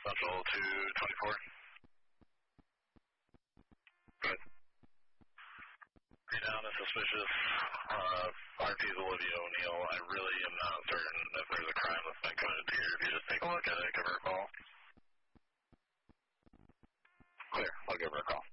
Central 224. Good. Down is suspicious. RP is Olivia O'Neill. I really am not certain if there's a crime that's been committed here. If you just take a look at it, give her a call. Clear. I'll give her a call.